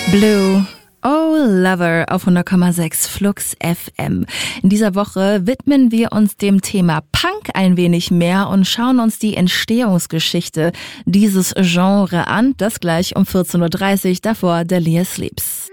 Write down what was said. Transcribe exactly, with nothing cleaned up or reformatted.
Blue, oh Lover auf hundert Komma sechs Flux F M. In dieser Woche widmen wir uns dem Thema Punk ein wenig mehr und schauen uns die Entstehungsgeschichte dieses Genre an. Das gleich um vierzehn Uhr dreißig, davor Delia Sleeps.